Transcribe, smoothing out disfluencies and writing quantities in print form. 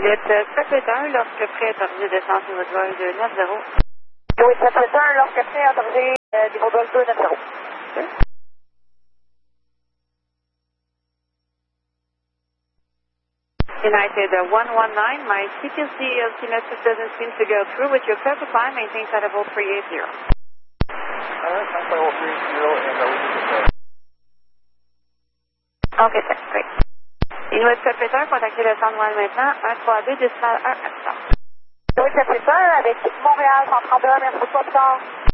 Limite 781, lorsque prêt, autorisé descente niveau de vol 290. Oui, 781, lorsque prêt, autorisé niveau de vol 290. United 119, my CTC altimeter doesn't seem to go through. With your clear to fly, maintain flight level 380. Alright, flight level 380, and we can OK, thanks, great. Inuit 781, contactez le centre Montréal maintenant, 132, décimal 1 accent. Oui, 781, avec Montréal, 132, merci beaucoup,